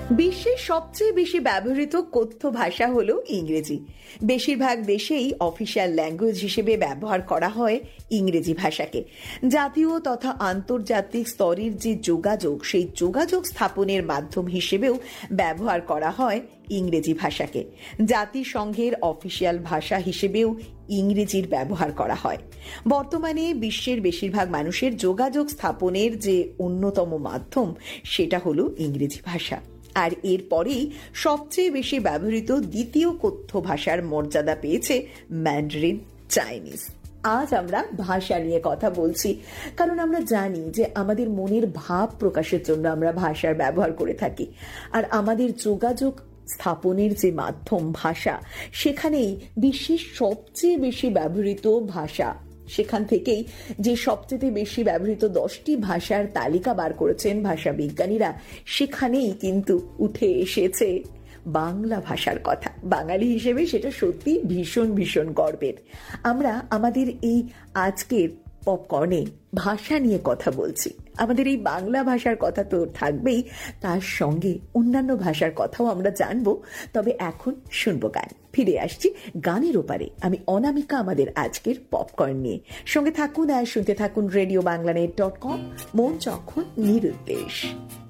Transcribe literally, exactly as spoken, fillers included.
বিশ্বের সবচেয়ে বেশি ব্যবহৃত কথ্য ভাষা হলো ইংরেজি। বেশিরভাগ দেশেই অফিসিয়াল ল্যাঙ্গুয়েজ হিসেবে ব্যবহার করা হয় ইংরেজি ভাষাকে। জাতীয় তথা আন্তর্জাতিক স্তরের যে যোগাযোগ, সেই যোগাযোগ স্থাপনের মাধ্যম হিসেবেও ব্যবহার করা হয় ইংরেজি ভাষাকে। জাতিসংঘের অফিসিয়াল ভাষা হিসেবেও ইংরেজির ব্যবহার করা হয়। বর্তমানে বিশ্বের বেশিরভাগ মানুষের যোগাযোগ স্থাপনের যে অন্যতম মাধ্যম, সেটা হলো ইংরেজি ভাষা। আর এরপরেই সবচেয়ে বেশি ব্যবহৃত দ্বিতীয় কথ্য ভাষার মর্যাদা পেয়েছে ম্যান্ডারিন চাইনিজ। আজ আমরা ভাষা নিয়ে কথা বলছি, কারণ আমরা জানি যে আমাদের মনের ভাব প্রকাশের জন্য আমরা ভাষার ব্যবহার করে থাকি। আর আমাদের যোগাযোগ স্থাপনের যে মাধ্যম ভাষা, সেখানেই বিশ্বের সবচেয়ে বেশি ব্যবহৃত ভাষা, সেখান থেকেই যে সবচেয়ে বেশি ব্যবহৃত দশটি ভাষার তালিকা বার করেছেন ভাষা বিজ্ঞানীরা, সেখানেই কিন্তু উঠে এসেছে বাংলা ভাষার কথা। বাঙালি হিসেবে সেটা সত্যি ভীষণ ভীষণ গর্বের। আমরা আমাদের এই আজকের পপকর্নে ভাষা নিয়ে কথা বলছি। আমাদের এই বাংলা ভাষার কথা তো থাকবেই, তার সঙ্গে অন্যান্য ভাষার কথাও আমরা জানবো। তবে এখন শুনবো গান। ফিরে আসছি গানের ওপারে, আমি অনামিকা, আমাদের আজকের পপকর্ন নিয়ে। সঙ্গে থাকুন আর শুনতে থাকুন radio Bangla net dot com, মন যখন নিরুদ্দেশ।